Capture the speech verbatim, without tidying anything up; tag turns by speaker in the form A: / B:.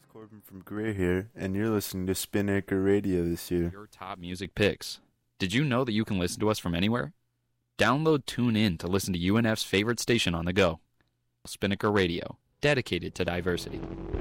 A: Corbin from Greer here, and you're listening to Spinnaker Radio this year.
B: Your top music picks. Did you know that you can listen to us from anywhere? Download TuneIn to listen to U N F's favorite station on the go. Spinnaker Radio, dedicated to diversity.